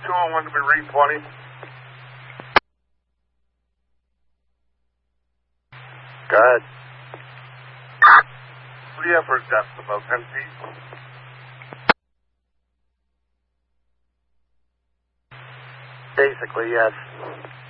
201 to be read 20. Go ahead. What do you have for a depth? About 10 feet? Basically, yes.